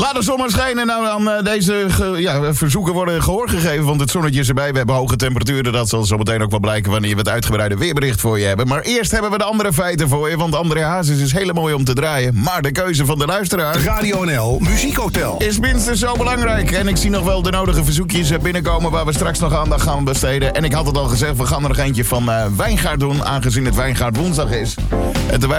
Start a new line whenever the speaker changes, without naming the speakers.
Laat de zon maar schijnen. Nou, aan deze verzoeken worden gehoor gegeven. Want het zonnetje is erbij. We hebben hoge temperaturen. Dat zal zo meteen ook wel blijken wanneer we het uitgebreide weerbericht voor je hebben. Maar eerst hebben we de andere feiten voor je. Want André Hazes is heel mooi om te draaien. Maar de keuze van de luisteraar...
Radio NL Muziekhotel
is minstens zo belangrijk. En ik zie nog wel de nodige verzoekjes binnenkomen... waar we straks nog aandacht gaan besteden. En ik had het al gezegd, we gaan er nog eentje van Wijngaard doen... aangezien het Wijngaard woensdag is. En